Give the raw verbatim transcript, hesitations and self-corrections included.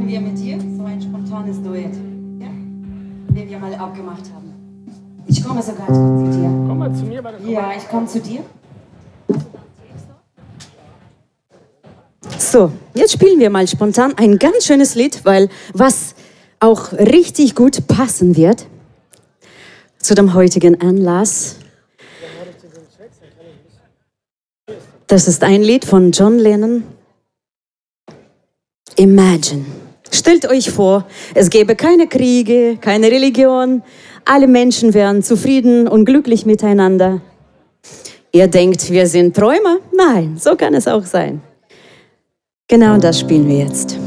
spielen wir mit dir so ein spontanes Duett. Ja? Wie wir mal abgemacht haben. Ich komme sogar zu dir. Komm mal zu mir. Warte, komm ja, mal. ich komme zu dir. So, jetzt spielen wir mal spontan ein ganz schönes Lied, weil was auch richtig gut passen wird zu dem heutigen Anlass. Das ist ein Lied von John Lennon. Imagine. Stellt euch vor, es gäbe keine Kriege, keine Religion, alle Menschen wären zufrieden und glücklich miteinander. Ihr denkt, wir sind Träumer? Nein, so kann es auch sein. Genau das spielen wir jetzt.